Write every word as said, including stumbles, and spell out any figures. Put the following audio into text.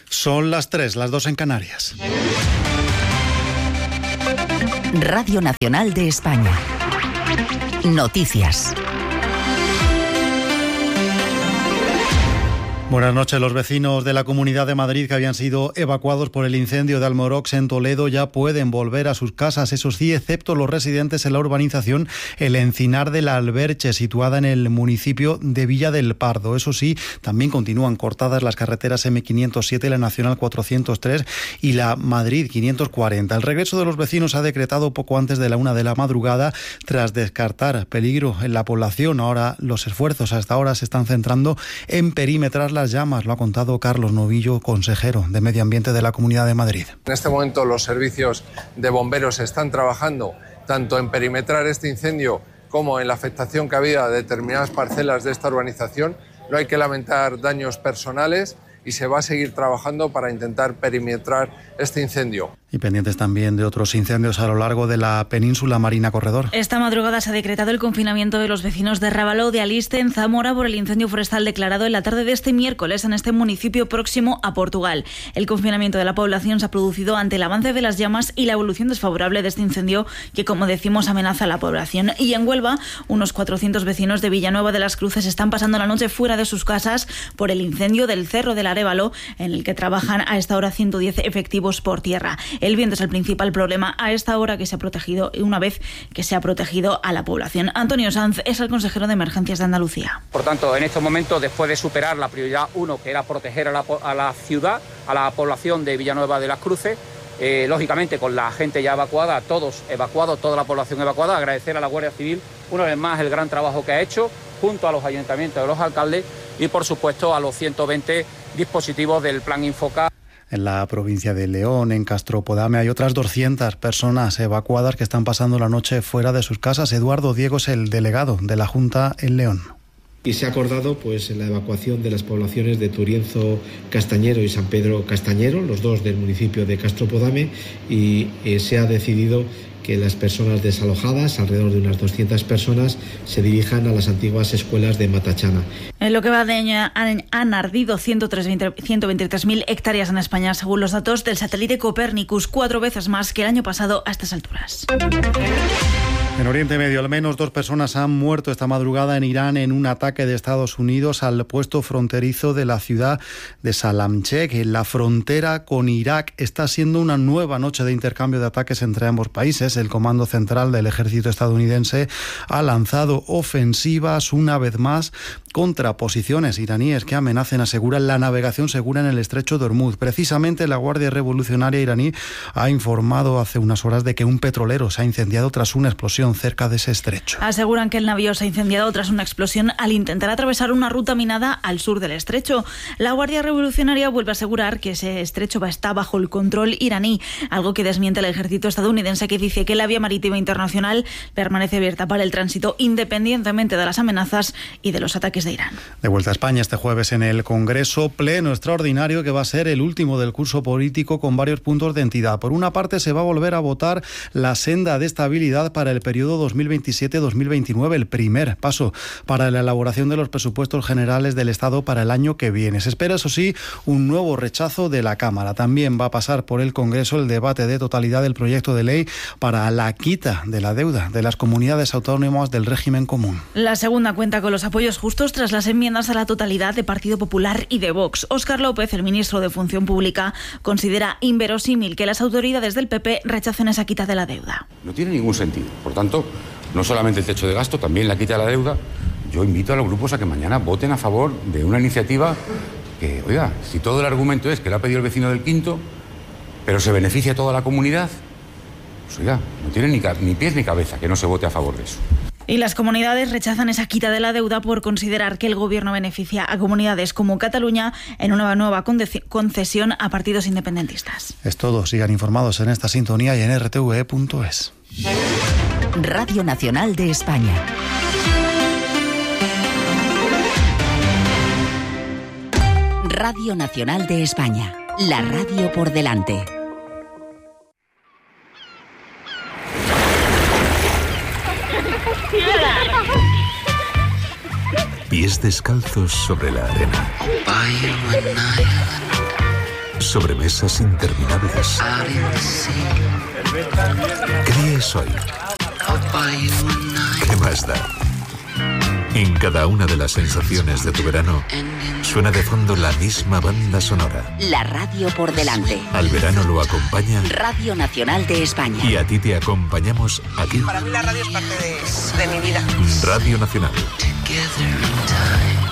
Son las tres, las dos en Canarias. Radio Nacional de España. Noticias. Buenas noches. Los vecinos de la Comunidad de Madrid que habían sido evacuados por el incendio de Almorox en Toledo ya pueden volver a sus casas, eso sí, excepto los residentes en la urbanización El Encinar de la Alberche, situada en el municipio de Villa del Pardo. Eso sí, también continúan cortadas las carreteras eme quinientos siete, la Nacional cuatrocientos tres y la Madrid quinientos cuarenta. El regreso de los vecinos se ha decretado poco antes de la una de la madrugada tras descartar peligro en la población. Ahora los esfuerzos hasta ahora se están centrando en perimetrar las llamas, lo ha contado Carlos Novillo, consejero de Medio Ambiente de la Comunidad de Madrid. En este momento los servicios de bomberos están trabajando tanto en perimetrar este incendio como en la afectación que había a determinadas parcelas de esta urbanización. No hay que lamentar daños personales y se va a seguir trabajando para intentar perimetrar este incendio. Y pendientes también de otros incendios a lo largo de la península. Marina Corredor. Esta madrugada se ha decretado el confinamiento de los vecinos de Rábalo de Aliste, en Zamora, por el incendio forestal declarado en la tarde de este miércoles en este municipio próximo a Portugal. El confinamiento de la población se ha producido ante el avance de las llamas y la evolución desfavorable de este incendio que, como decimos, amenaza a la población. Y en Huelva, unos cuatrocientos vecinos de Villanueva de las Cruces están pasando la noche fuera de sus casas por el incendio del Cerro del Arévalo, en el que trabajan a esta hora ciento diez efectivos por tierra. El viento es el principal problema a esta hora que se ha protegido y una vez que se ha protegido a la población. Antonio Sanz es el consejero de Emergencias de Andalucía. Por tanto, en estos momentos, después de superar la prioridad uno, que era proteger a la, a la ciudad, a la población de Villanueva de las Cruces, eh, lógicamente con la gente ya evacuada, todos evacuados, toda la población evacuada, agradecer a la Guardia Civil una vez más el gran trabajo que ha hecho junto a los ayuntamientos de los alcaldes y, por supuesto, a los ciento veinte dispositivos del Plan Infoca. En la provincia de León, en Castropodame, hay otras doscientas personas evacuadas que están pasando la noche fuera de sus casas. Eduardo Diego es el delegado de la Junta en León. Y se ha acordado pues la evacuación de las poblaciones de Turienzo Castañero y San Pedro Castañero, los dos del municipio de Castropodame, y eh, se ha decidido que las personas desalojadas, alrededor de unas doscientas personas, se dirijan a las antiguas escuelas de Matachana. En lo que va de año han, han ardido ciento veintitrés mil hectáreas en España, según los datos del satélite Copernicus, cuatro veces más que el año pasado a estas alturas. En Oriente Medio, al menos dos personas han muerto esta madrugada en Irán en un ataque de Estados Unidos al puesto fronterizo de la ciudad de Salamchek. En la frontera con Irak está siendo una nueva noche de intercambio de ataques entre ambos países. El Comando Central del Ejército estadounidense ha lanzado ofensivas una vez más contra posiciones iraníes que amenazan, aseguran, la navegación segura en el estrecho de Hormuz. Precisamente la Guardia Revolucionaria iraní ha informado hace unas horas de que un petrolero se ha incendiado tras una explosión cerca de ese estrecho. Aseguran que el navío se ha incendiado tras una explosión al intentar atravesar una ruta minada al sur del estrecho. La Guardia Revolucionaria vuelve a asegurar que ese estrecho está bajo el control iraní, algo que desmiente el ejército estadounidense, que dice que la vía marítima internacional permanece abierta para el tránsito independientemente de las amenazas y de los ataques de Irán. De vuelta a España este jueves en el Congreso, pleno extraordinario que va a ser el último del curso político con varios puntos de entidad. Por una parte, se va a volver a votar la senda de estabilidad para el periodo dos mil veintisiete dos mil veintinueve, el primer paso para la elaboración de los presupuestos generales del Estado para el año que viene. Se espera, eso sí, un nuevo rechazo de la Cámara. También va a pasar por el Congreso el debate de totalidad del proyecto de ley para la quita de la deuda de las comunidades autónomas del régimen común. La segunda cuenta con los apoyos justos tras las enmiendas a la totalidad de Partido Popular y de Vox. Óscar López, el ministro de Función Pública, considera inverosímil que las autoridades del P P rechacen esa quita de la deuda. No tiene ningún sentido. Por tanto, no solamente el techo de gasto, también la quita de la deuda. Yo invito a los grupos a que mañana voten a favor de una iniciativa que, oiga, si todo el argumento es que la ha pedido el vecino del Quinto, pero se beneficia a toda la comunidad, pues oiga, no tiene ni, ni pies ni cabeza que no se vote a favor de eso. Y las comunidades rechazan esa quita de la deuda por considerar que el gobierno beneficia a comunidades como Cataluña en una nueva concesión a partidos independentistas. Es todo. Sigan informados en esta sintonía y en r t v e punto es. Radio Nacional de España. Radio Nacional de España. La radio por delante. Pies descalzos sobre la arena. sobremesas interminables. ¿Qué día es hoy? ¿Qué más da? En cada una de las sensaciones de tu verano suena de fondo la misma banda sonora. La radio por delante. Al verano lo acompaña Radio Nacional de España. Y a ti te acompañamos aquí. Para mí la radio es parte de, de mi vida. Radio Nacional. Together in time.